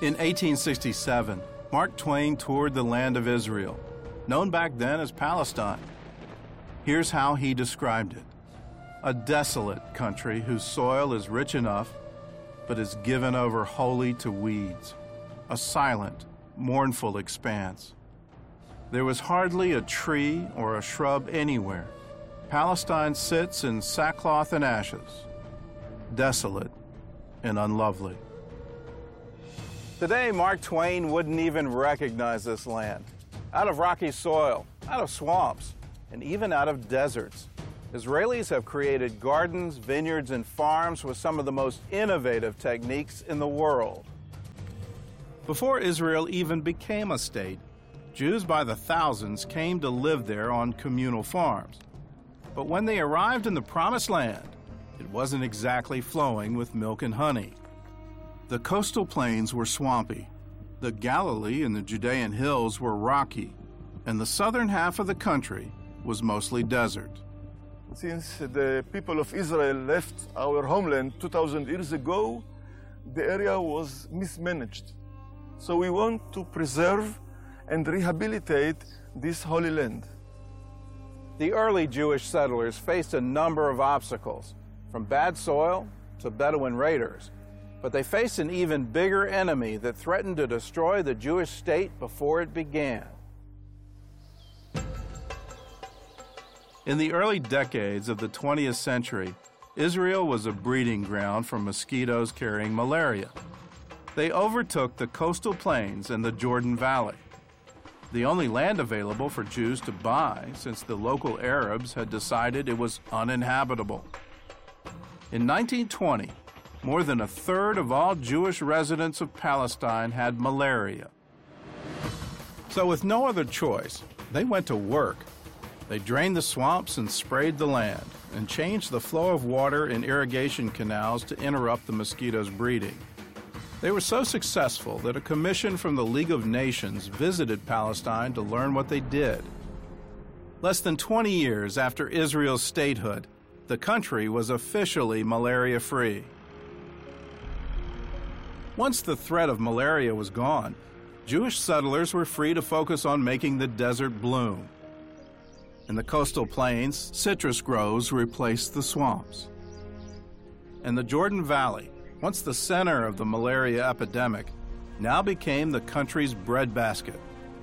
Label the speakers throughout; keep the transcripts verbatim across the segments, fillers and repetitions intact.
Speaker 1: In eighteen sixty-seven, Mark Twain toured the land of Israel, known back then as Palestine. Here's how he described it: a desolate country whose soil is rich enough, but is given over wholly to weeds, a silent, mournful expanse. There was hardly a tree or a shrub anywhere. Palestine sits in sackcloth and ashes, desolate and unlovely. Today, Mark Twain wouldn't even recognize this land. Out of rocky soil, out of swamps, and even out of deserts, Israelis have created gardens, vineyards, and farms with some of the most innovative techniques in the world. Before Israel even became a state, Jews by the thousands came to live there on communal farms. But when they arrived in the Promised Land, it wasn't exactly flowing with milk and honey. The coastal plains were swampy, the Galilee and the Judean hills were rocky, and the southern half of the country was mostly desert.
Speaker 2: Since the people of Israel left our homeland two thousand years ago, the area was mismanaged. So we want to preserve and rehabilitate this holy land.
Speaker 1: The early Jewish settlers faced a number of obstacles, from bad soil to Bedouin raiders. But they faced an even bigger enemy that threatened to destroy the Jewish state before it began. In the early decades of the twentieth century, Israel was a breeding ground for mosquitoes carrying malaria. They overtook the coastal plains and the Jordan Valley, the only land available for Jews to buy since the local Arabs had decided it was uninhabitable. In nineteen twenty, more than a third of all Jewish residents of Palestine had malaria. So with no other choice, they went to work. They drained the swamps and sprayed the land and changed the flow of water in irrigation canals to interrupt the mosquitoes' breeding. They were so successful that a commission from the League of Nations visited Palestine to learn what they did. Less than twenty years after Israel's statehood, the country was officially malaria-free. Once the threat of malaria was gone, Jewish settlers were free to focus on making the desert bloom. In the coastal plains, citrus groves replaced the swamps. And the Jordan Valley, once the center of the malaria epidemic, now became the country's breadbasket.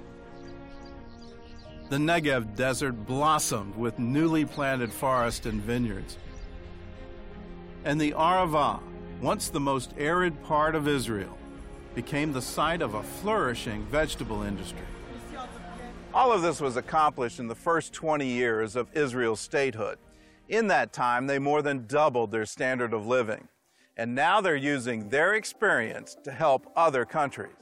Speaker 1: The Negev desert blossomed with newly planted forests and vineyards. And the Arava, once the most arid part of Israel, became the site of a flourishing vegetable industry. All of this was accomplished in the first twenty years of Israel's statehood. In that time, they more than doubled their standard of living. And now they're using their experience to help other countries.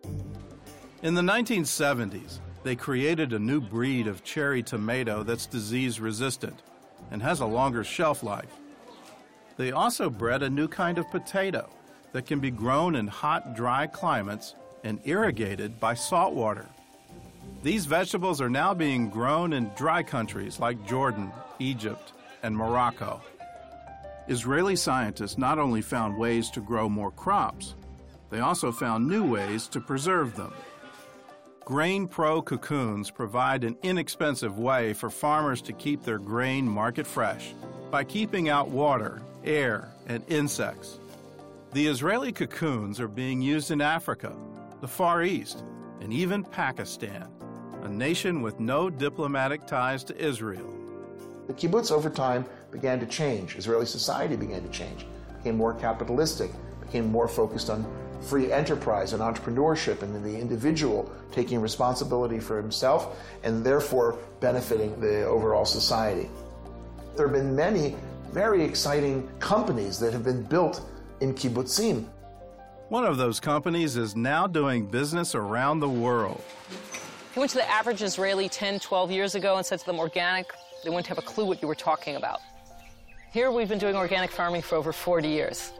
Speaker 1: In the nineteen seventies, they created a new breed of cherry tomato that's disease-resistant and has a longer shelf life. They also bred a new kind of potato that can be grown in hot, dry climates and irrigated by salt water. These vegetables are now being grown in dry countries like Jordan, Egypt, and Morocco. Israeli scientists not only found ways to grow more crops, they also found new ways to preserve them. GrainPro cocoons provide an inexpensive way for farmers to keep their grain market fresh by keeping out water, air, and insects. The Israeli cocoons are being used in Africa, the Far East, and even Pakistan, a nation with no diplomatic ties to Israel.
Speaker 3: The kibbutz over time began to change. Israeli society began to change, became more capitalistic, became more focused on free enterprise and entrepreneurship and the individual taking responsibility for himself and therefore benefiting the overall society. There have been many very exciting companies that have been built in kibbutzim.
Speaker 1: One of those companies is now doing business around the world.
Speaker 4: If you went to the average Israeli ten, twelve years ago and said to them organic, they wouldn't have a clue what you were talking about. Here we've been doing organic farming for over forty years.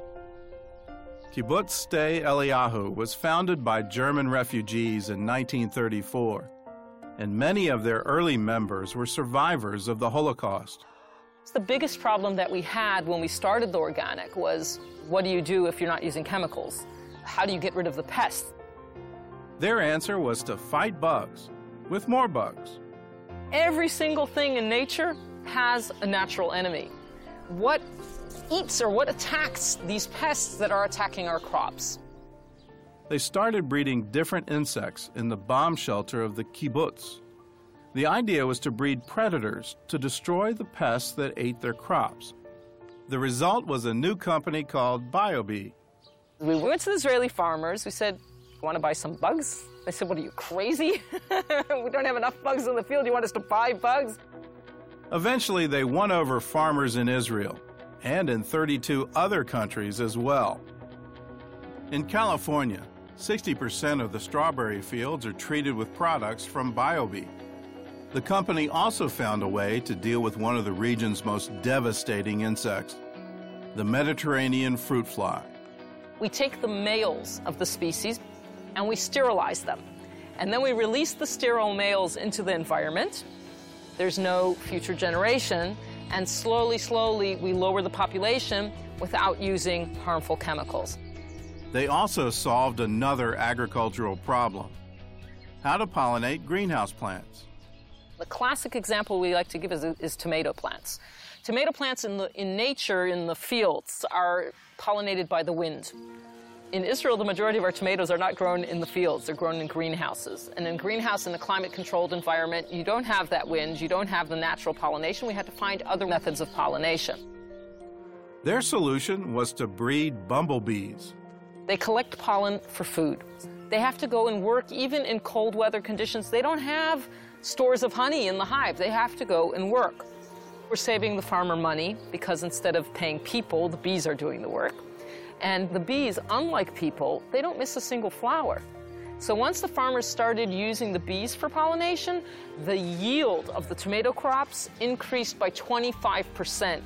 Speaker 1: Kibbutz Sde Eliyahu was founded by German refugees in nineteen thirty-four, and many of their early members were survivors of the Holocaust.
Speaker 4: The biggest problem that we had when we started the organic was, what do you do if you're not using chemicals? how do you get rid of the pests?
Speaker 1: Their answer was to fight bugs with more bugs.
Speaker 4: Every single thing in nature has a natural enemy. What eats or what attacks these pests that are attacking our crops?
Speaker 1: They started breeding different insects in the bomb shelter of the kibbutz. The idea was to breed predators to destroy the pests that ate their crops. The result was a new company called BioBee.
Speaker 4: We went to the Israeli farmers. We said, "You want to buy some bugs?" They said, "What are you, crazy? We don't have enough bugs in the field. You want us to buy bugs?"
Speaker 1: Eventually, they won over farmers in Israel and in thirty-two other countries as well. In California, sixty percent of the strawberry fields are treated with products from BioBee. The company also found a way to deal with one of the region's most devastating insects, the Mediterranean fruit fly.
Speaker 4: We take the males of the species and we sterilize them. And then we release the sterile males into the environment. There's no future generation. And slowly, slowly, we lower the population without using harmful chemicals.
Speaker 1: They also solved another agricultural problem: how to pollinate greenhouse plants.
Speaker 4: The classic example we like to give is, is tomato plants. Tomato plants in, the, in nature, in the fields, are pollinated by the wind. In Israel, the majority of our tomatoes are not grown in the fields. They're grown in greenhouses. And in a greenhouse, in a climate-controlled environment, you don't have that wind, you don't have the natural pollination. We had to find other methods of pollination.
Speaker 1: Their solution was to breed bumblebees.
Speaker 4: They collect pollen for food. They have to go and work even in cold weather conditions. They don't have stores of honey in the hive. They have to go and work. We're saving the farmer money because instead of paying people, the bees are doing the work. And the bees, unlike people, they don't miss a single flower. So once the farmers started using the bees for pollination, the yield of the tomato crops increased by twenty-five percent.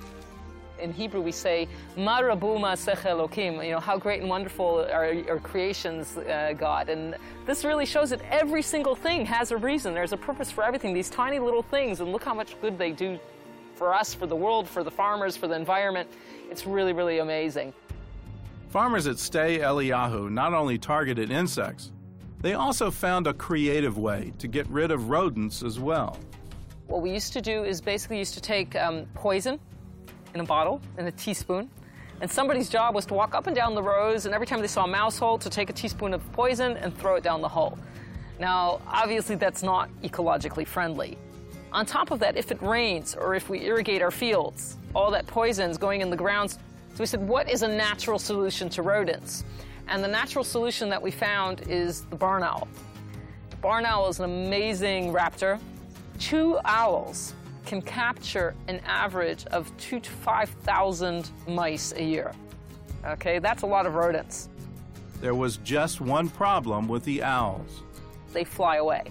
Speaker 4: In Hebrew, we say, "Ma rabu ma'aseh Elokim," you know, how great and wonderful are our creations, uh, God. And this really shows that every single thing has a reason. There's a purpose for everything, these tiny little things, and look how much good they do for us, for the world, for the farmers, for the environment. It's really, really amazing.
Speaker 1: Farmers at Stay Eliyahu not only targeted insects, they also found a creative way to get rid of rodents as well.
Speaker 4: What we used to do is basically used to take um, poison in a bottle, in a teaspoon, and somebody's job was to walk up and down the rows, and every time they saw a mouse hole, to take a teaspoon of poison and throw it down the hole. Now, obviously that's not ecologically friendly. On top of that, if it rains or if we irrigate our fields, all that poison's going in the ground. So we said, what is a natural solution to rodents? And the natural solution that we found is the barn owl. The barn owl is an amazing raptor. Two owls can capture an average of two to five thousand mice a year. Okay, that's a lot of rodents.
Speaker 1: There was just one problem with the owls.
Speaker 4: They fly away.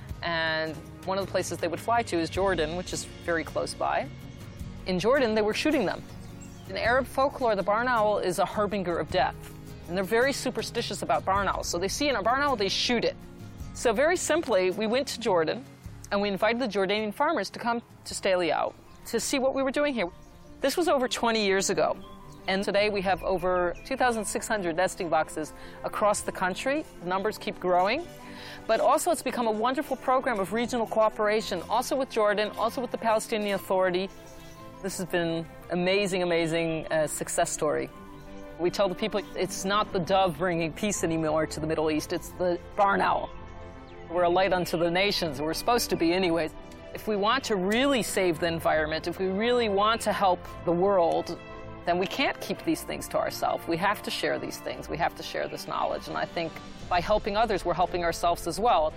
Speaker 4: And one of the places they would fly to is Jordan, which is very close by. In Jordan, they were shooting them. In Arab folklore, the barn owl is a harbinger of death. And they're very superstitious about barn owls. So they see in a barn owl, they shoot it. So very simply, we went to Jordan, and we invited the Jordanian farmers to come to Stay Eliyahu to see what we were doing here. This was over twenty years ago. And today we have over two thousand six hundred nesting boxes across the country. The numbers keep growing. But also it's become a wonderful program of regional cooperation, also with Jordan, also with the Palestinian Authority. This has been amazing, amazing uh, success story. We tell the people it's not the dove bringing peace anymore to the Middle East, it's the barn owl. We're a light unto the nations, we're supposed to be anyways. If we want to really save the environment, if we really want to help the world, then we can't keep these things to ourselves. We have to share these things, we have to share this knowledge, and I think by helping others, we're helping ourselves as well.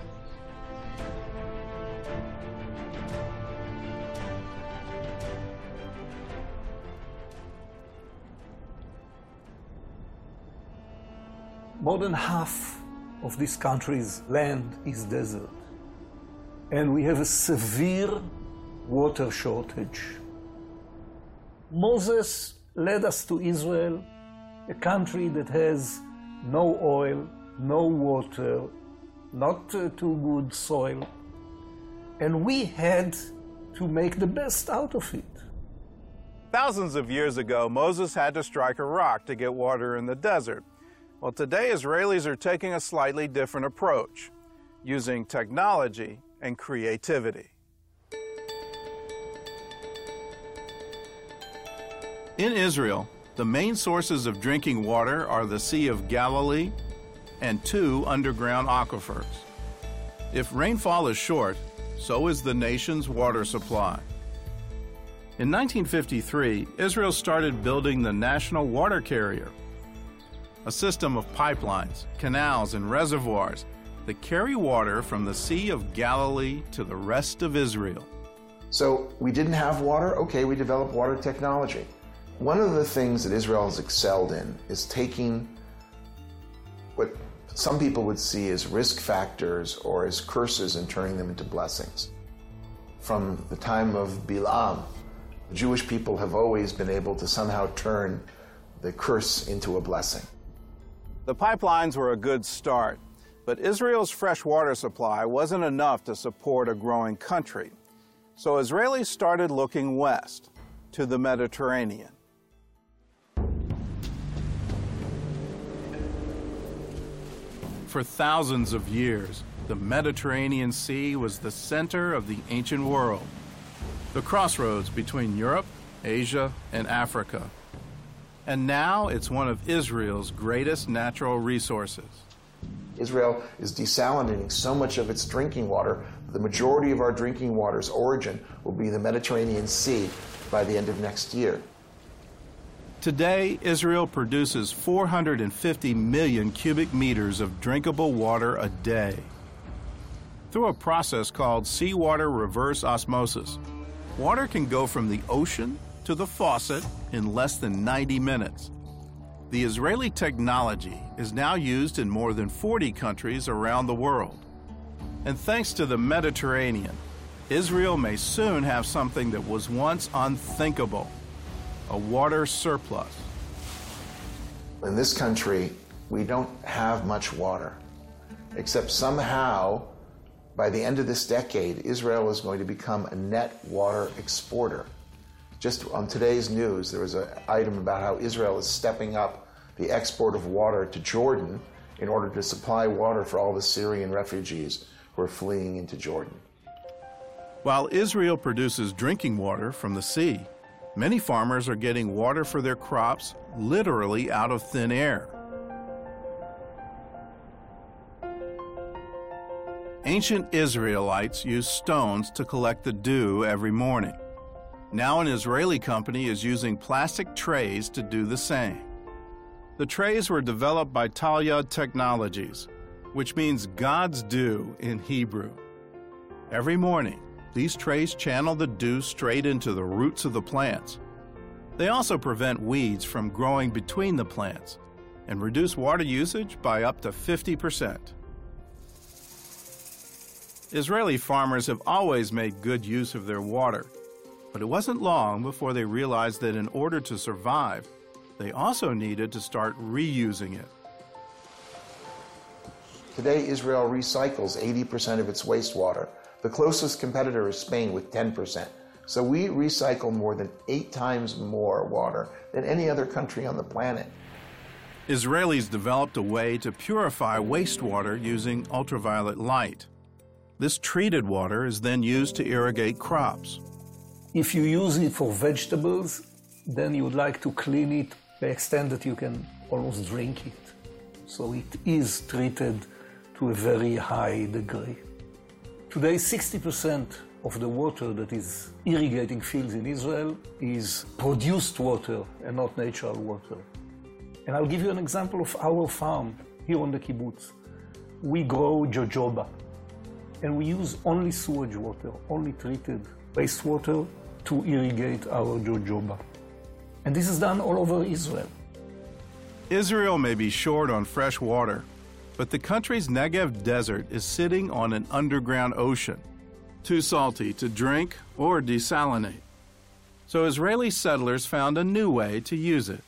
Speaker 5: More than half of this country's land is desert, and we have a severe water shortage. Moses led us to Israel, a country that has no oil, no water, not uh, too good soil, and we had to make the best out of it.
Speaker 1: Thousands of years ago, Moses had to strike a rock to get water in the desert. Well, today Israelis are taking a slightly different approach, using technology and creativity. In Israel, the main sources of drinking water are the Sea of Galilee and two underground aquifers. If rainfall is short, so is the nation's water supply. In nineteen fifty-three, Israel started building the National Water Carrier, a system of pipelines, canals, and reservoirs that carry water from the Sea of Galilee to the rest of Israel.
Speaker 3: So we didn't have water? Okay, we developed water technology. One of the things that Israel has excelled in is taking what some people would see as risk factors or as curses and turning them into blessings. From the time of Bilam, the Jewish people have always been able to somehow turn the curse into a blessing.
Speaker 1: The pipelines were a good start, but Israel's fresh water supply wasn't enough to support a growing country. So Israelis started looking west, to the Mediterranean. For thousands of years, the Mediterranean Sea was the center of the ancient world, the crossroads between Europe, Asia, and Africa. And now it's one of Israel's greatest natural resources.
Speaker 3: Israel is desalinating so much of its drinking water that the majority of our drinking water's origin will be the Mediterranean Sea by the end of next year.
Speaker 1: Today, Israel produces four hundred fifty million cubic meters of drinkable water a day. Through a process called seawater reverse osmosis, water can go from the ocean to the faucet in less than ninety minutes. The Israeli technology is now used in more than forty countries around the world. And thanks to the Mediterranean, Israel may soon have something that was once unthinkable: a water surplus.
Speaker 3: In this country, we don't have much water, except somehow, by the end of this decade, Israel is going to become a net water exporter. Just on today's news, there was an item about how Israel is stepping up the export of water to Jordan in order to supply water for all the Syrian refugees who are fleeing into Jordan.
Speaker 1: While Israel produces drinking water from the sea, many farmers are getting water for their crops literally out of thin air. Ancient Israelites used stones to collect the dew every morning. Now an Israeli company is using plastic trays to do the same. The trays were developed by Talyad Technologies, which means God's dew in Hebrew. Every morning, these trays channel the dew straight into the roots of the plants. They also prevent weeds from growing between the plants and reduce water usage by up to fifty percent. Israeli farmers have always made good use of their water, but it wasn't long before they realized that in order to survive, they also needed to start reusing it.
Speaker 3: Today, Israel recycles eighty percent of its wastewater. The closest competitor is Spain with ten percent. So we recycle more than eight times more water than any other country on the planet.
Speaker 1: Israelis developed a way to purify wastewater using ultraviolet light. This treated water is then used to irrigate crops.
Speaker 5: If you use it for vegetables, then you would like to clean it to the extent that you can almost drink it. So it is treated to a very high degree. Today, sixty percent of the water that is irrigating fields in Israel is produced water and not natural water. And I'll give you an example of our farm here on the kibbutz. We grow jojoba, and we use only sewage water, only treated wastewater to irrigate our jojoba. And this is done all over Israel.
Speaker 1: Israel may be short on fresh water, but the country's Negev desert is sitting on an underground ocean, too salty to drink or desalinate. So Israeli settlers found a new way to use it.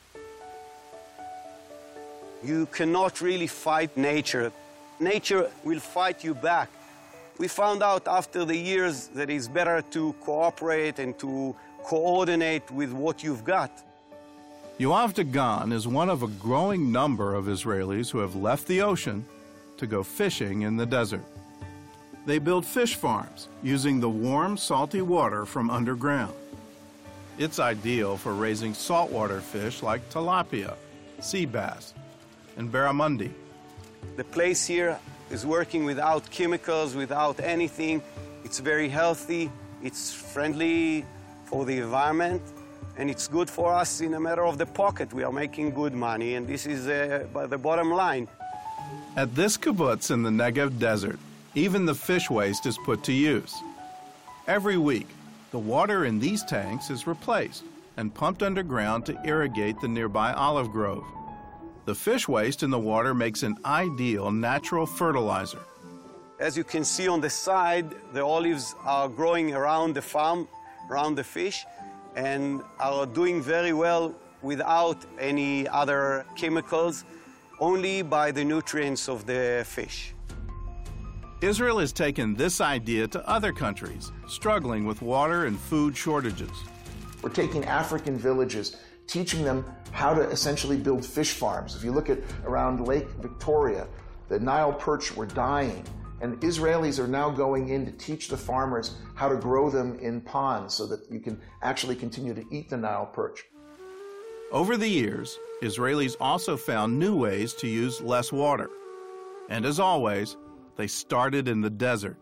Speaker 6: You cannot really fight nature. Nature will fight you back. We found out after the years that it's better to cooperate and to coordinate with what you've got.
Speaker 1: Yoav Dagan is one of a growing number of Israelis who have left the ocean to go fishing in the desert. They build fish farms using the warm, salty water from underground. It's ideal for raising saltwater fish like tilapia, sea bass, and barramundi.
Speaker 6: The place here is working without chemicals, without anything. It's very healthy, it's friendly for the environment, and it's good for us in a matter of the pocket. We are making good money, and this is uh, by the bottom line.
Speaker 1: At this kibbutz in the Negev desert, even the fish waste is put to use. Every week, the water in these tanks is replaced and pumped underground to irrigate the nearby olive grove. The fish waste in the water makes an ideal natural fertilizer.
Speaker 6: As you can see on the side, the olives are growing around the farm, around the fish, and are doing very well without any other chemicals, only by the nutrients of the fish.
Speaker 1: Israel has taken this idea to other countries struggling with water and food shortages.
Speaker 3: We're taking African villages, teaching them how to essentially build fish farms. If you look at around Lake Victoria, the Nile perch were dying, and Israelis are now going in to teach the farmers how to grow them in ponds so that you can actually continue to eat the Nile perch.
Speaker 1: Over the years, Israelis also found new ways to use less water. And as always, they started in the desert.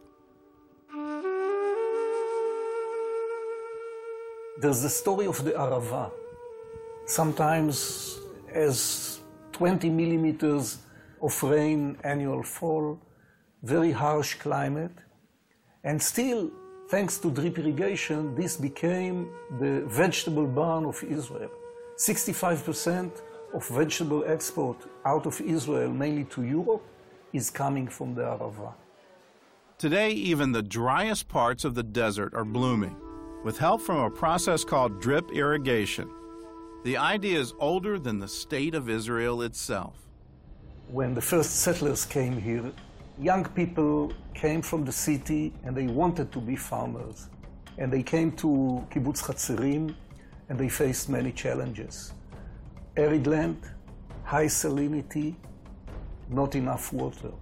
Speaker 5: There's the story of the Arava. Sometimes as twenty millimeters of rain annual fall, very harsh climate, and still, thanks to drip irrigation, this became the vegetable barn of Israel. sixty-five percent of vegetable export out of Israel, mainly to Europe, is coming from the Arava.
Speaker 1: Today, even the driest parts of the desert are blooming, with help from a process called drip irrigation. The idea is older than the state of Israel itself.
Speaker 5: When the first settlers came here, young people came from the city and they wanted to be farmers. And they came to Kibbutz Hatzerim and they faced many challenges. Arid land, high salinity, not enough water.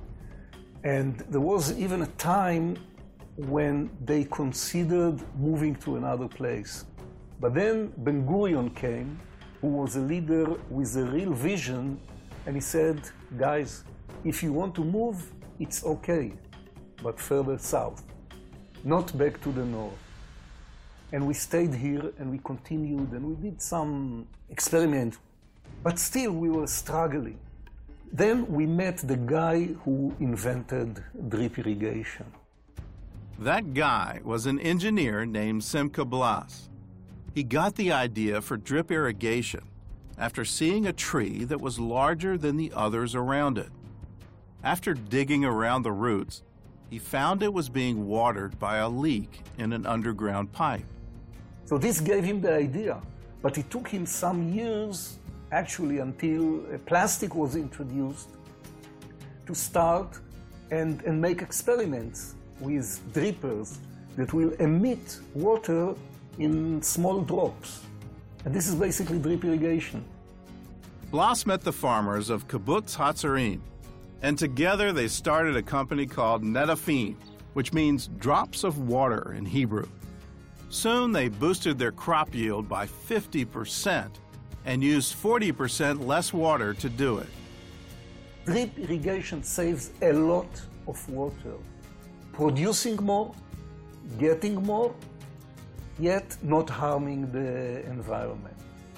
Speaker 5: And there was even a time when they considered moving to another place. But then Ben Gurion came, who was a leader with a real vision, and he said, guys, if you want to move, it's okay, but further south, not back to the north. And we stayed here and we continued and we did some experiment, but still we were struggling. Then we met the guy who invented drip irrigation.
Speaker 1: That guy was an engineer named Simcha Blas. He got the idea for drip irrigation after seeing a tree that was larger than the others around it. After digging around the roots, he found it was being watered by a leak in an underground pipe.
Speaker 5: So this gave him the idea, but it took him some years, actually until plastic was introduced, to start and, and make experiments with drippers that will emit water in small drops. And this is basically drip irrigation.
Speaker 1: Blas met the farmers of Kibbutz Hatzerim, and together they started a company called Netafim, which means drops of water in Hebrew. Soon they boosted their crop yield by fifty percent and used forty percent less water to do it.
Speaker 5: Drip irrigation saves a lot of water. Producing more, getting more, yet not harming the environment.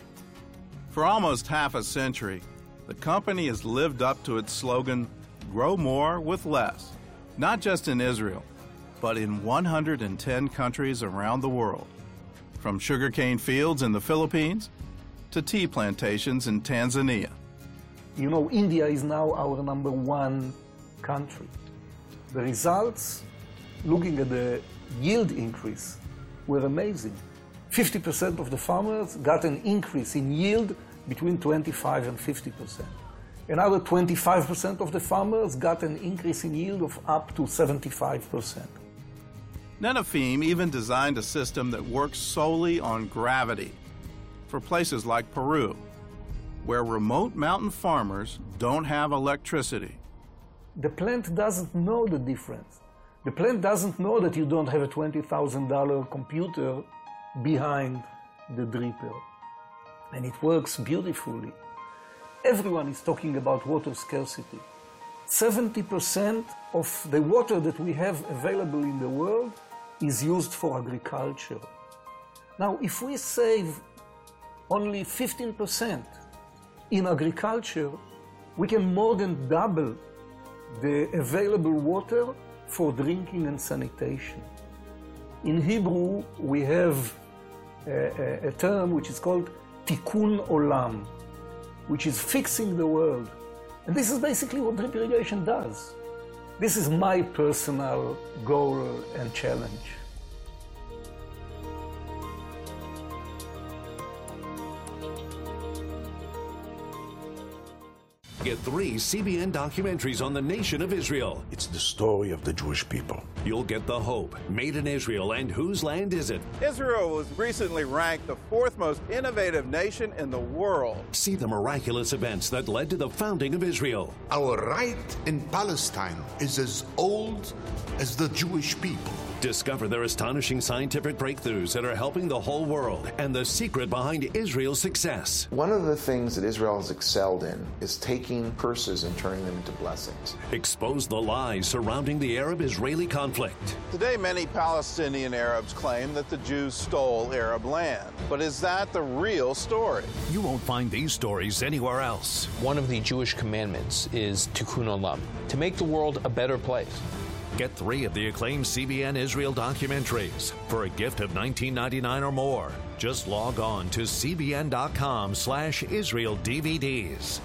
Speaker 1: For almost half a century, the company has lived up to its slogan, grow more with less, not just in Israel, but in one hundred ten countries around the world, from sugarcane fields in the Philippines to tea plantations in Tanzania.
Speaker 5: You know, India is now our number one country. The results, looking at the yield increase, were amazing. fifty percent of the farmers got an increase in yield between twenty-five and fifty percent. Another twenty-five percent of the farmers got an increase in yield of up to seventy-five percent.
Speaker 1: Netafim even designed a system that works solely on gravity. for places like Peru, where remote mountain farmers don't have electricity.
Speaker 5: The plant doesn't know the difference. The plant doesn't know that you don't have a twenty thousand dollar computer behind the dripper. And it works beautifully. Everyone is talking about water scarcity. seventy percent of the water that we have available in the world is used for agriculture. Now, if we save only fifteen percent in agriculture, we can more than double the available water for drinking and sanitation. In Hebrew, we have a, a, a term which is called tikkun olam, which is fixing the world. And this is basically what drip irrigation does. This is my personal goal and challenge.
Speaker 7: Get three C B N documentaries on the nation of Israel.
Speaker 8: It's the story of the Jewish people.
Speaker 7: You'll get The Hope, Made in Israel, and Whose Land Is It?
Speaker 1: Israel was recently ranked the fourth most innovative nation in the world.
Speaker 7: See the miraculous events that led to the founding of Israel.
Speaker 8: Our right in Palestine is as old as the Jewish people.
Speaker 7: Discover their astonishing scientific breakthroughs that are helping the whole world and the secret behind Israel's success.
Speaker 3: One of the things that Israel has excelled in is taking curses and turning them into blessings.
Speaker 7: Expose the lies surrounding the Arab-Israeli conflict.
Speaker 1: Today, many Palestinian Arabs claim that the Jews stole Arab land. But is that the real story?
Speaker 7: You won't find these stories anywhere else.
Speaker 9: One of the Jewish commandments is tikkun olam, to make the world a better place.
Speaker 7: Get three of the acclaimed C B N Israel documentaries for a gift of nineteen ninety-nine or more. Just log on to cbn.com slash Israel DVDs.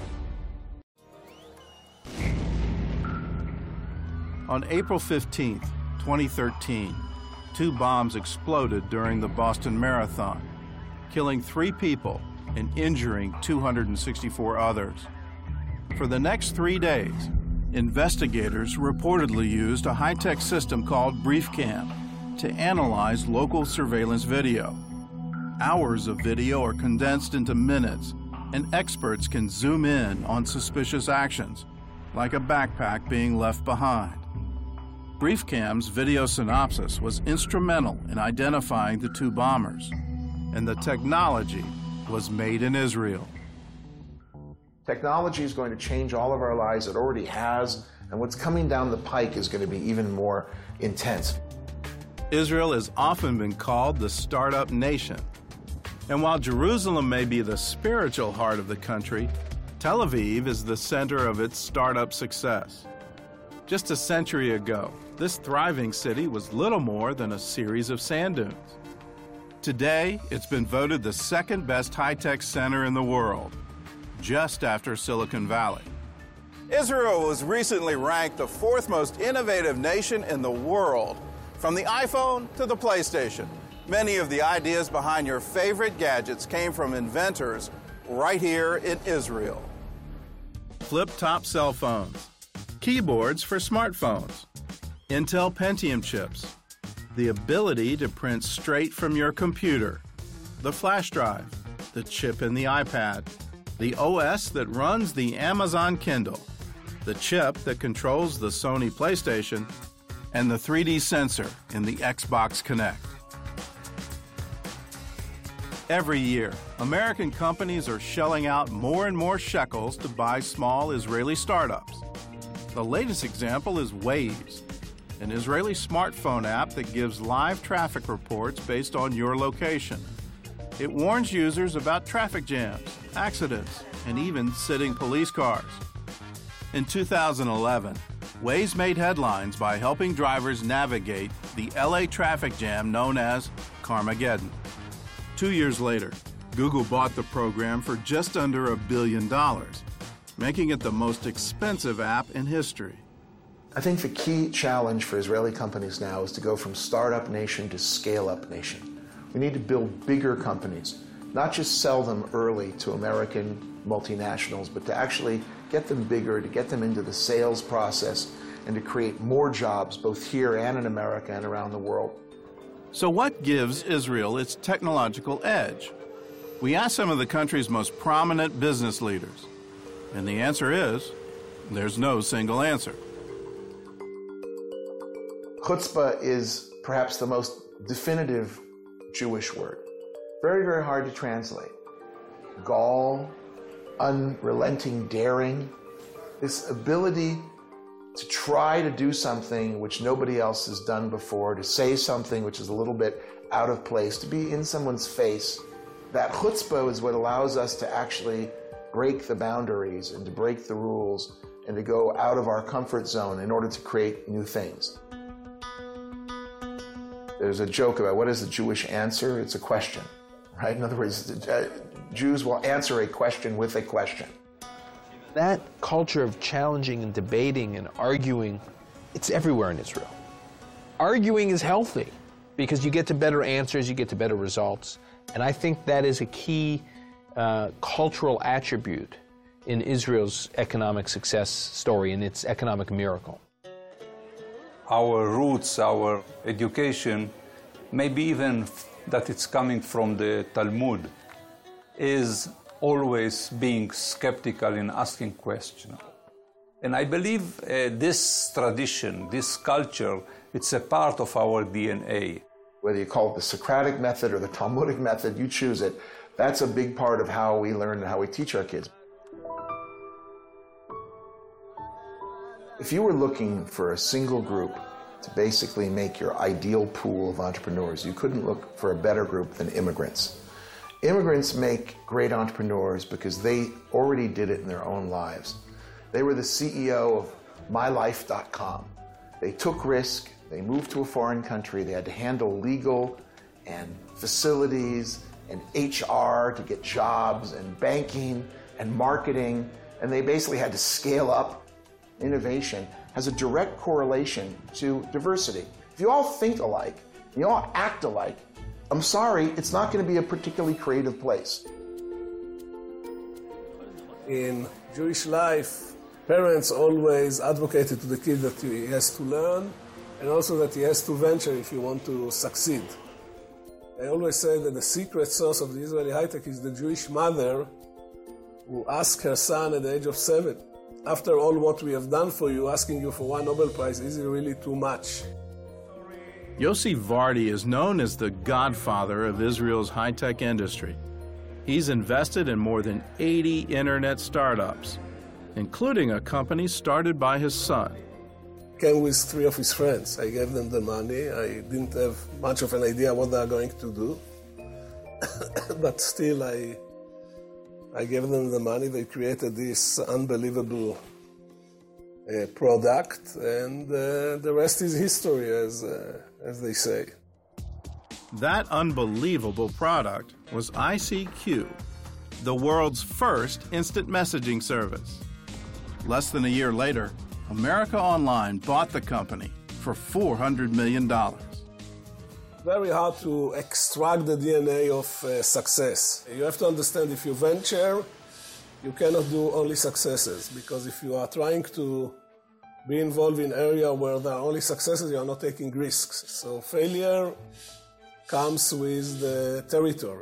Speaker 1: On April fifteenth, twenty thirteen, two bombs exploded during the Boston Marathon, killing three people and injuring two hundred sixty-four others. For the next three days, investigators reportedly used a high-tech system called BriefCam to analyze local surveillance video. Hours of video are condensed into minutes, and experts can zoom in on suspicious actions, like a backpack being left behind. BriefCam's video synopsis was instrumental in identifying the two bombers, and the technology was made in Israel.
Speaker 3: Technology is going to change all of our lives. It already has, and what's coming down the pike is going to be even more intense.
Speaker 1: Israel has often been called the startup nation. And while Jerusalem may be the spiritual heart of the country, Tel Aviv is the center of its startup success. Just a century ago, this thriving city was little more than a series of sand dunes. Today, it's been voted the second best high-tech center in the world, just after Silicon Valley. Israel was recently ranked the fourth most innovative nation in the world, from the iPhone to the PlayStation. Many of the ideas behind your favorite gadgets came from inventors right here in Israel. Flip-top cell phones, keyboards for smartphones, Intel Pentium chips, the ability to print straight from your computer, the flash drive, the chip in the iPad, the O S that runs the Amazon Kindle, the chip that controls the Sony PlayStation, and the three D sensor in the Xbox Kinect. Every year, American companies are shelling out more and more shekels to buy small Israeli startups. The latest example is Waze, an Israeli smartphone app that gives live traffic reports based on your location. It warns users about traffic jams, accidents, and even sitting police cars. In two thousand eleven, Waze made headlines by helping drivers navigate the L A traffic jam known as Carmageddon. Two years later, Google bought the program for just under a billion dollars, making it the most expensive app in history.
Speaker 3: I think the key challenge for Israeli companies now is to go from startup nation to scale-up nation. We need to build bigger companies, not just sell them early to American multinationals, but to actually get them bigger, to get them into the sales process, and to create more jobs both here and in America and around the world.
Speaker 1: So what gives Israel its technological edge? We asked some of the country's most prominent business leaders, and the answer is, there's no single answer.
Speaker 3: Chutzpah is perhaps the most definitive Jewish word. Very, very hard to translate. Gall, unrelenting daring, this ability to try to do something which nobody else has done before, to say something which is a little bit out of place, to be in someone's face. That chutzpah is what allows us to actually break the boundaries and to break the rules and to go out of our comfort zone in order to create new things. There's a joke about what is the Jewish answer? It's a question, right? In other words, uh, Jews will answer a question with a question.
Speaker 9: That culture of challenging and debating and arguing, it's everywhere in Israel. Arguing is healthy because you get to better answers, you get to better results. And I think that is a key uh, cultural attribute in Israel's economic success story and its economic miracle.
Speaker 10: Our roots, our education, maybe even that it's coming from the Talmud, is always being skeptical and asking questions. And I believe uh, this tradition, this culture, it's a part of our D N A.
Speaker 3: Whether you call it the Socratic method or the Talmudic method, you choose it. That's a big part of how we learn and how we teach our kids. If you were looking for a single group to basically make your ideal pool of entrepreneurs, you couldn't look for a better group than immigrants. Immigrants make great entrepreneurs because they already did it in their own lives. They were the C E O of my life dot com. They took risk, they moved to a foreign country, they had to handle legal and facilities and H R to get jobs and banking and marketing, and they basically had to scale up. Innovation has a direct correlation to diversity. If you all think alike, you all act alike, I'm sorry, it's not going to be a particularly creative place.
Speaker 11: In Jewish life, parents always advocated to the kid that he has to learn and also that he has to venture if he wants to succeed. I always say that the secret source of the Israeli high-tech is the Jewish mother who asked her son at the age of seven, after all what we have done for you, asking you for one Nobel Prize, is it really too much?
Speaker 1: Yossi Vardi is known as the godfather of Israel's high-tech industry. He's invested in more than eighty internet startups, including a company started by his son.
Speaker 11: Came with three of his friends. I gave them the money. I didn't have much of an idea what they are going to do. But still, I, I gave them the money. They created this unbelievable uh, product, and uh, the rest is history, as, uh, as they say.
Speaker 1: That unbelievable product was I C Q, the world's first instant messaging service. Less than a year later, America Online bought the company for four hundred million dollars.
Speaker 11: Very hard to extract the D N A of uh, success. You have to understand, if you venture, you cannot do only successes, because if you are trying to be involved in an area where there are only successes, you are not taking risks. So failure comes with the territory.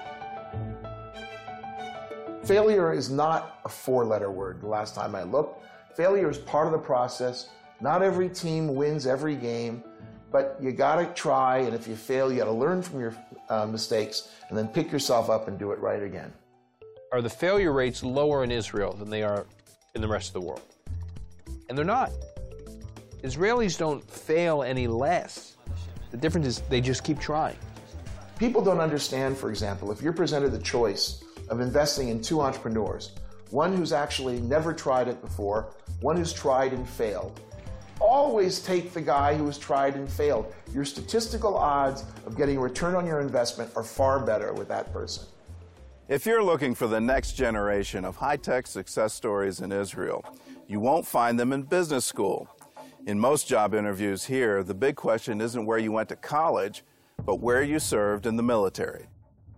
Speaker 3: Failure is not a four-letter word. The last time I looked, failure is part of the process. Not every team wins every game, but you gotta try, and if you fail, you gotta learn from your uh, mistakes and then pick yourself up and do it right again.
Speaker 9: Are the failure rates lower in Israel than they are in the rest of the world? And they're not. Israelis don't fail any less. The difference is they just keep trying.
Speaker 3: People don't understand, for example, if you're presented the choice of investing in two entrepreneurs, one who's actually never tried it before, one who's tried and failed. Always take the guy who has tried and failed. Your statistical odds of getting a return on your investment are far better with that person.
Speaker 1: If you're looking for the next generation of high-tech success stories in Israel, you won't find them in business school. In most job interviews here, the big question isn't where you went to college, but where you served in the military.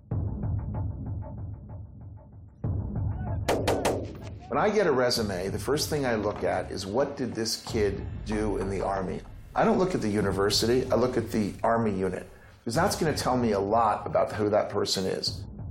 Speaker 3: When I get a resume, the first thing I look at is what did this kid do in the Army? I don't look at the university, I look at the Army unit, because that's going to tell me a lot about who that person is.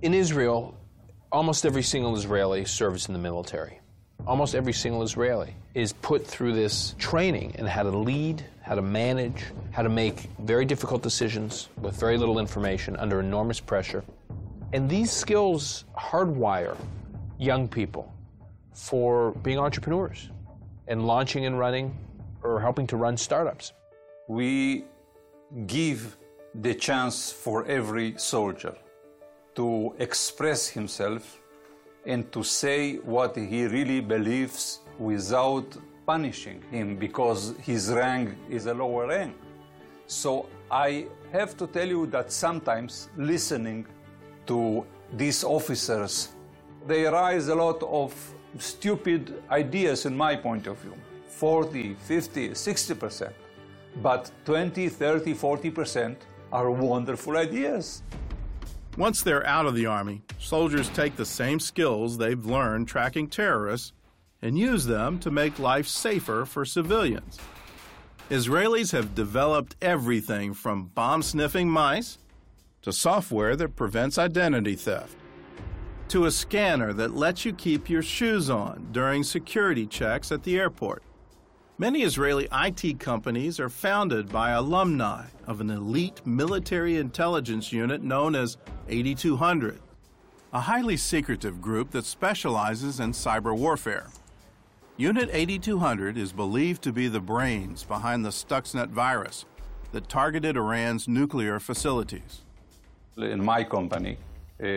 Speaker 9: In Israel, almost every single Israeli serves in the military. Almost every single Israeli is put through this training in how to lead, how to manage, how to make very difficult decisions with very little information under enormous pressure. And these skills hardwire young people for being entrepreneurs and launching and running or helping to run startups.
Speaker 10: We give the chance for every soldier to express himself and to say what he really believes without punishing him because his rank is a lower rank. So I have to tell you that sometimes listening to these officers, they raise a lot of stupid ideas in my point of view, forty, fifty, sixty percent. But twenty, thirty, forty percent are wonderful ideas.
Speaker 1: Once they're out of the Army, soldiers take the same skills they've learned tracking terrorists and use them to make life safer for civilians. Israelis have developed everything from bomb-sniffing mice to software that prevents identity theft, to a scanner that lets you keep your shoes on during security checks at the airport. Many Israeli I T companies are founded by alumni of an elite military intelligence unit known as eighty-two hundred, a highly secretive group that specializes in cyber warfare. Unit eighty-two hundred is believed to be the brains behind the Stuxnet virus that targeted Iran's nuclear facilities.
Speaker 10: In my company, uh,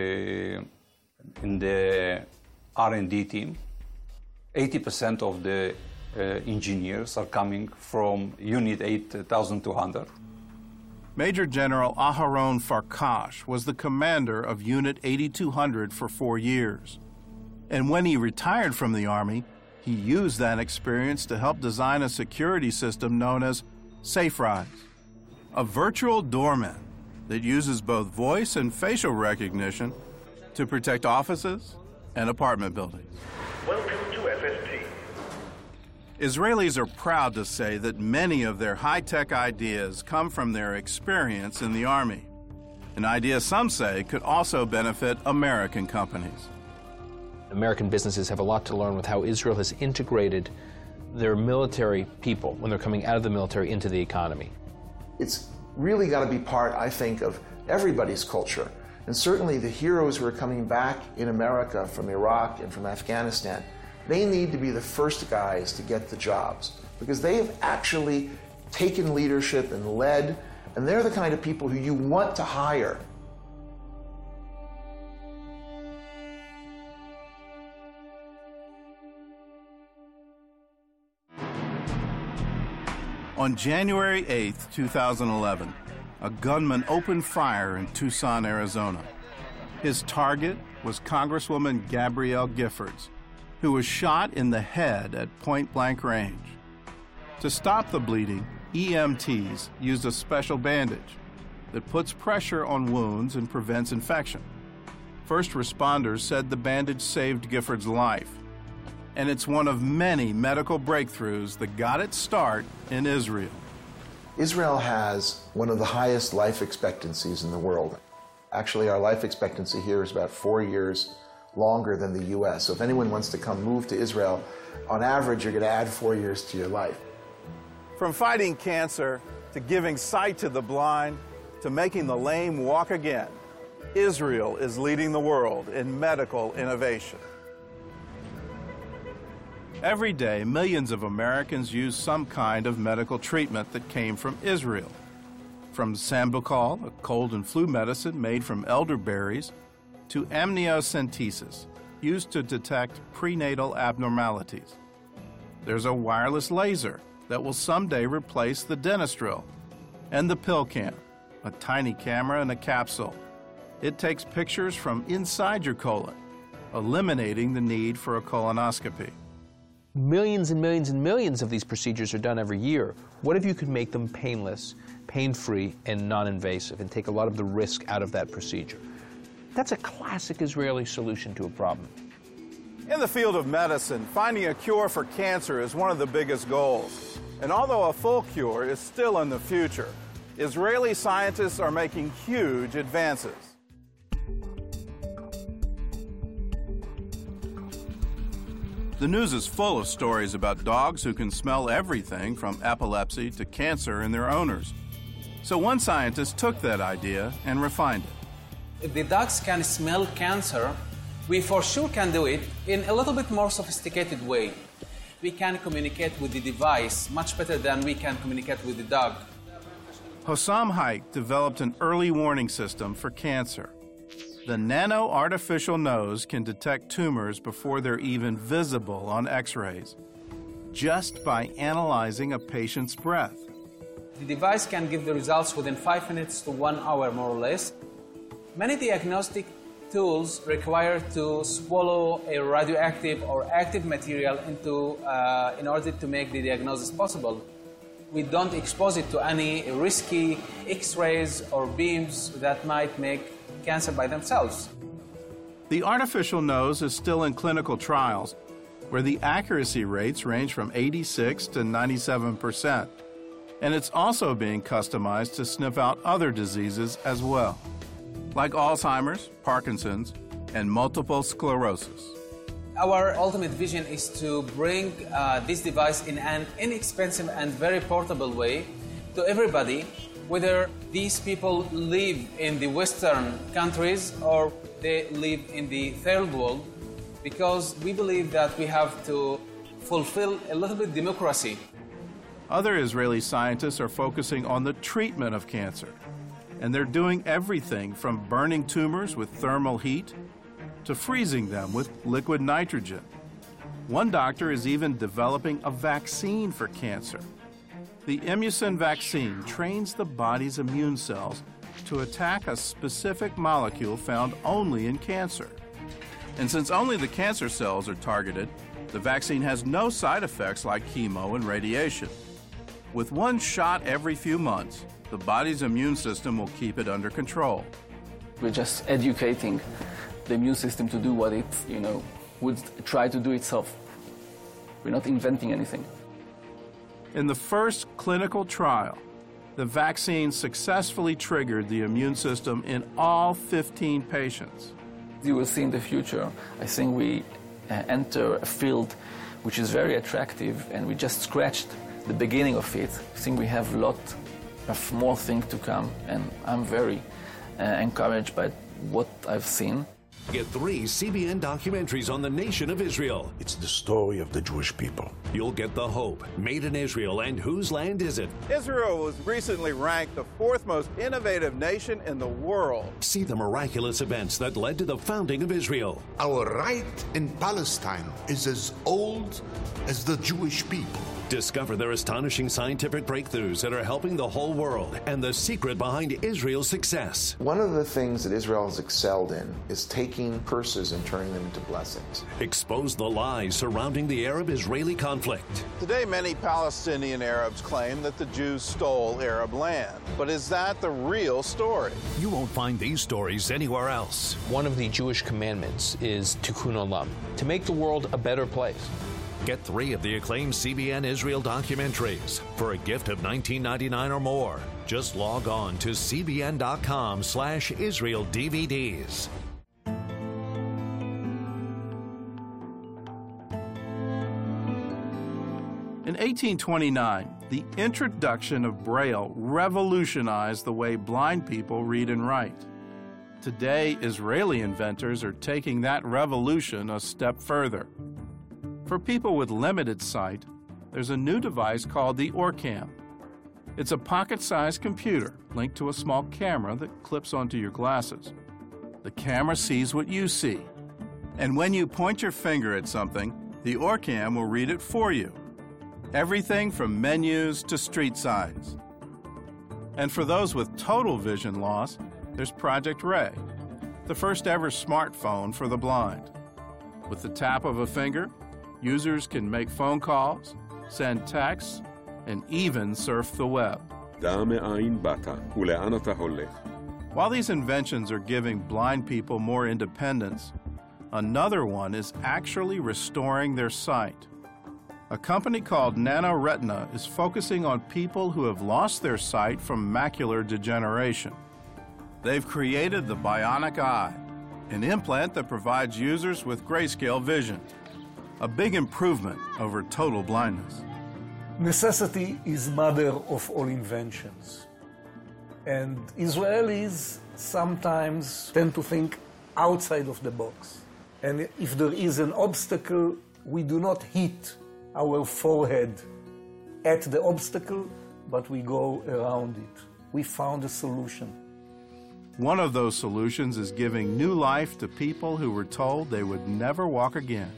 Speaker 10: in the R and D team, eighty percent of the uh, engineers are coming from Unit eight thousand two hundred.
Speaker 1: Major General Aharon Farkash was the commander of Unit eighty-two hundred for four years. And when he retired from the Army, he used that experience to help design a security system known as SafeRise, a virtual doorman that uses both voice and facial recognition to protect offices and apartment buildings.
Speaker 12: Welcome to F S T.
Speaker 1: Israelis are proud to say that many of their high-tech ideas come from their experience in the Army, an idea some say could also benefit American companies.
Speaker 9: American businesses have a lot to learn with how Israel has integrated their military people when they're coming out of the military into the economy.
Speaker 3: It's really got to be part, I think, of everybody's culture. And certainly the heroes who are coming back in America from Iraq and from Afghanistan, they need to be the first guys to get the jobs because they have actually taken leadership and led, and they're the kind of people who you want to hire.
Speaker 1: On January eighth, two thousand eleven, a gunman opened fire in Tucson, Arizona. His target was Congresswoman Gabrielle Giffords, who was shot in the head at point-blank range. To stop the bleeding, E M Ts used a special bandage that puts pressure on wounds and prevents infection. First responders said the bandage saved Giffords' life, and it's one of many medical breakthroughs that got its start in Israel.
Speaker 3: Israel has one of the highest life expectancies in the world. Actually, our life expectancy here is about four years longer than the U S. So if anyone wants to come move to Israel, on average, you're going to add four years to your life.
Speaker 1: From fighting cancer to giving sight to the blind to making the lame walk again, Israel is leading the world in medical innovation. Every day, millions of Americans use some kind of medical treatment that came from Israel. From Sambucol, a cold and flu medicine made from elderberries, to amniocentesis, used to detect prenatal abnormalities. There's a wireless laser that will someday replace the dentist drill, and the PillCam, a tiny camera in a capsule. It takes pictures from inside your colon, eliminating the need for a colonoscopy.
Speaker 9: Millions and millions and millions of these procedures are done every year. What if you could make them painless, pain-free, and non-invasive, and take a lot of the risk out of that procedure? That's a classic Israeli solution to a problem.
Speaker 1: In the field of medicine, finding a cure for cancer is one of the biggest goals. And although a full cure is still in the future, Israeli scientists are making huge advances. The news is full of stories about dogs who can smell everything from epilepsy to cancer in their owners. So one scientist took that idea and refined it.
Speaker 13: If the dogs can smell cancer, we for sure can do it in a little bit more sophisticated way. We can communicate with the device much better than we can communicate with the dog.
Speaker 1: Hossam Haik developed an early warning system for cancer. The nano artificial nose can detect tumors before they're even visible on X-rays, just by analyzing a patient's breath.
Speaker 13: The device can give the results within five minutes to one hour, more or less. Many diagnostic tools require to swallow a radioactive or active material into, uh, in order to make the diagnosis possible. We don't expose it to any risky X-rays or beams that might make cancer by themselves.
Speaker 1: The artificial nose is still in clinical trials, where the accuracy rates range from eighty-six to ninety-seven percent. And it's also being customized to sniff out other diseases as well, like Alzheimer's, Parkinson's, and multiple sclerosis.
Speaker 13: Our ultimate vision is to bring uh, this device in an inexpensive and very portable way to everybody, whether these people live in the Western countries or they live in the third world, because we believe that we have to fulfill a little bit democracy.
Speaker 1: Other Israeli scientists are focusing on the treatment of cancer, and they're doing everything from burning tumors with thermal heat to freezing them with liquid nitrogen. One doctor is even developing a vaccine for cancer. The Imusin vaccine trains the body's immune cells to attack a specific molecule found only in cancer. And since only the cancer cells are targeted, the vaccine has no side effects like chemo and radiation. With one shot every few months, the body's immune system will keep it under control.
Speaker 14: We're just educating the immune system to do what it, you know, would try to do itself. We're not inventing anything.
Speaker 1: In the first clinical trial, the vaccine successfully triggered the immune system in all fifteen patients.
Speaker 14: You will see in the future, I think we uh, enter a field which is very attractive, and we just scratched the beginning of it. I think we have a lot of more things to come, and I'm very uh, encouraged by what I've seen.
Speaker 7: Get three C B N documentaries on the nation of Israel.
Speaker 15: It's the story of the Jewish people.
Speaker 7: You'll get The Hope, Made in Israel, and Whose Land Is It?
Speaker 1: Israel was recently ranked the fourth most innovative nation in the world.
Speaker 7: See the miraculous events that led to the founding of Israel.
Speaker 8: Our right in Palestine is as old as the Jewish people.
Speaker 7: Discover their astonishing scientific breakthroughs that are helping the whole world and the secret behind Israel's success.
Speaker 3: One of the things that Israel has excelled in is taking curses and turning them into blessings.
Speaker 7: Expose the lies surrounding the Arab-Israeli conflict.
Speaker 1: Today, many Palestinian Arabs claim that the Jews stole Arab land. But is that the real story?
Speaker 7: You won't find these stories anywhere else.
Speaker 9: One of the Jewish commandments is Tikkun Olam, to make the world a better place.
Speaker 7: Get three of the acclaimed C B N Israel documentaries for a gift of nineteen ninety-nine dollars or more. Just log on to C B N dot com slash Israel D V Ds.
Speaker 1: In eighteen twenty-nine, the introduction of Braille revolutionized the way blind people read and write. Today, Israeli inventors are taking that revolution a step further. For people with limited sight, there's a new device called the Orcam. It's a pocket-sized computer linked to a small camera that clips onto your glasses. The camera sees what you see, and when you point your finger at something, the Orcam will read it for you. Everything from menus to street signs. And for those with total vision loss, there's Project Ray, the first ever smartphone for the blind. With the tap of a finger, users can make phone calls, send texts, and even surf the web. While these inventions are giving blind people more independence, another one is actually restoring their sight. A company called NanoRetina is focusing on people who have lost their sight from macular degeneration. They've created the Bionic Eye, an implant that provides users with grayscale vision. a big improvement over total blindness.
Speaker 5: Necessity is mother of all inventions. And Israelis sometimes tend to think outside of the box. And if there is an obstacle, we do not hit our forehead at the obstacle, but we go around it. We found a solution.
Speaker 1: One of those solutions is giving new life to people who were told they would never walk again.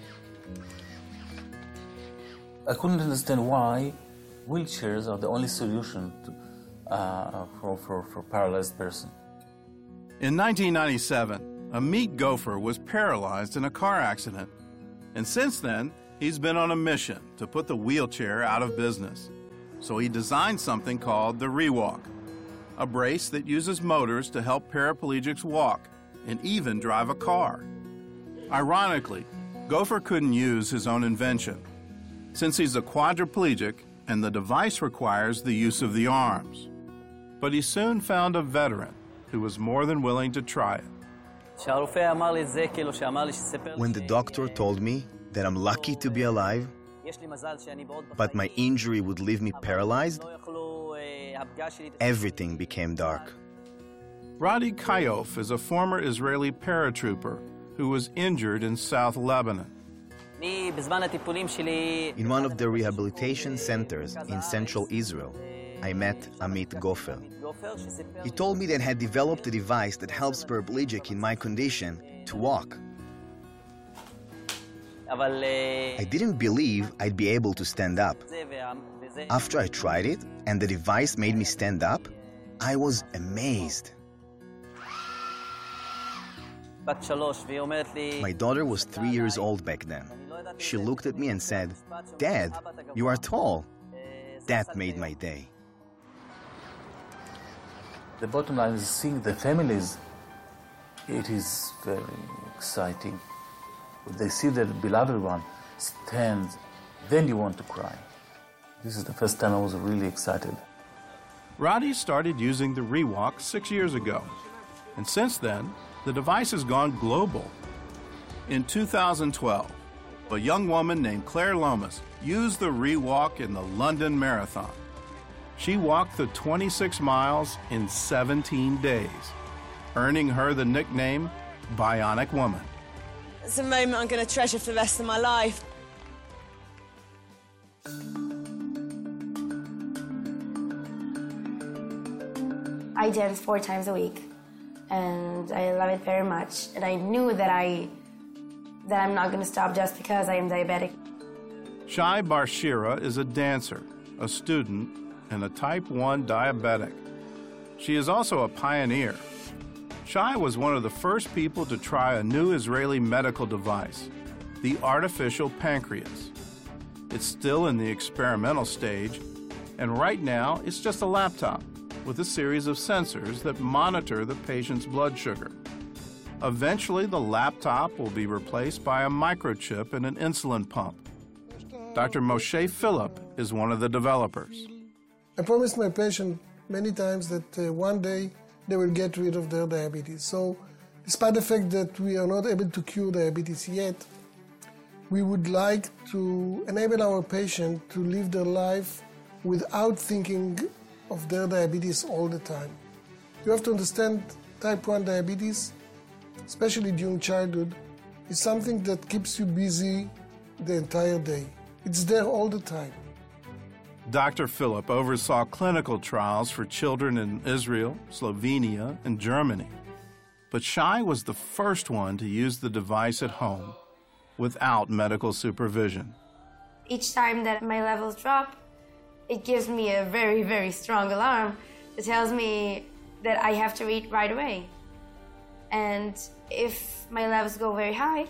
Speaker 14: I couldn't understand why wheelchairs are the only solution to, uh, for, for, for paralyzed person.
Speaker 1: In nineteen ninety-seven, Amit Gopher was paralyzed in a car accident. And since then, he's been on a mission to put the wheelchair out of business. So he designed something called the ReWalk, a brace that uses motors to help paraplegics walk and even drive a car. Ironically, Gopher couldn't use his own invention, since he's a quadriplegic and the device requires the use of the arms. But he soon found a veteran who was more than willing to try it.
Speaker 16: When the doctor told me that I'm lucky to be alive, but my injury would leave me paralyzed, everything became dark.
Speaker 1: Radi Kayof is a former Israeli paratrooper who was injured in South Lebanon.
Speaker 16: In one of the rehabilitation centers in central Israel, I met Amit Gopher. He told me that he had developed a device that helps paraplegic in my condition to walk. I didn't believe I'd be able to stand up. After I tried it and the device made me stand up, I was amazed. My daughter was three years old back then. She looked at me and said, "Dad, you are tall." That made my day.
Speaker 14: The bottom line is seeing the families. It is very exciting. When they see their beloved one stand, then you want to cry. This is the first time I was really excited.
Speaker 1: Radi started using the ReWalk six years ago, and since then, the device has gone global. In two thousand twelve, a young woman named Claire Lomas used the ReWalk in the London Marathon. She walked the twenty-six miles in seventeen days, earning her the nickname Bionic Woman.
Speaker 17: It's a moment I'm going to treasure for the rest of my life.
Speaker 18: I dance four times a week, and I love it very much. And I knew that I that I'm not going to stop just because I am diabetic.
Speaker 1: Shai Barshira is a dancer, a student, and a type one diabetic. She is also a pioneer. Shai was one of the first people to try a new Israeli medical device, the artificial pancreas. It's still in the experimental stage, and right now it's just a laptop with a series of sensors that monitor the patient's blood sugar. Eventually, the laptop will be replaced by a microchip and an insulin pump. Doctor Moshe Philip is one of the developers.
Speaker 19: I promised my patient many times that uh, one day they will get rid of their diabetes. So, despite the fact that we are not able to cure diabetes yet, we would like to enable our patient to live their life without thinking of their diabetes all the time. You have to understand type one diabetes, especially during childhood, is something that keeps you busy the entire day. It's there all the time.
Speaker 1: Doctor Philip oversaw clinical trials for children in Israel, Slovenia, and Germany. But Shai was the first one to use the device at home without medical supervision.
Speaker 18: Each time that my levels drop, it gives me a very, very strong alarm that tells me that I have to eat right away. And if my levels go very high,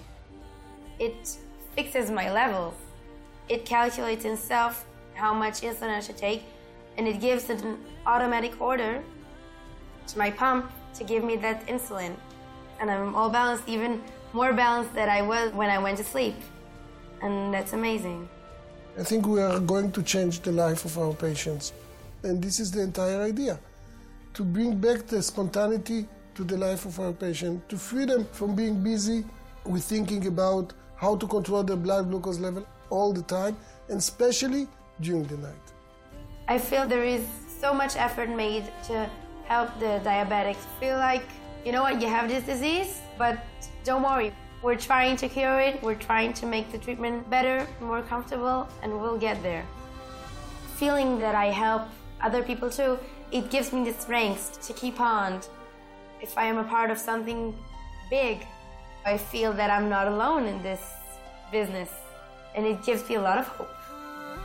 Speaker 18: it fixes my levels. It calculates itself how much insulin I should take, and it gives an automatic order to my pump to give me that insulin. And I'm all balanced, even more balanced than I was when I went to sleep. And that's amazing.
Speaker 19: I think we are going to change the life of our patients. And this is the entire idea, to bring back the spontaneity to the life of our patient, to free them from being busy with thinking about how to control their blood glucose level all the time, and especially during the night.
Speaker 18: I feel there is so much effort made to help the diabetics feel like, you know what, you have this disease, but don't worry. We're trying to cure it, we're trying to make the treatment better, more comfortable, and we'll get there. Feeling that I help other people too, it gives me the strength to keep on. If I am a part of something big, I feel that I'm not alone in this business, and it gives me a lot of hope.